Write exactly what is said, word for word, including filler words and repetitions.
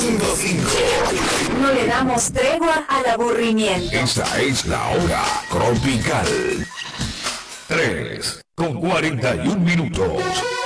punto cinco. No le damos tregua al aburrimiento. Esta es la hora tropical. tres con cuarenta y un minutos.